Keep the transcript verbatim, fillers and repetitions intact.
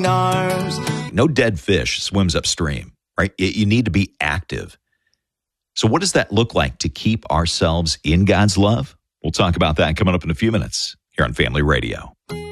loving arms. No dead fish swims upstream, right? You you need to be active. So what does that look like to keep ourselves in God's love? We'll talk about that coming up in a few minutes here on Family Radio.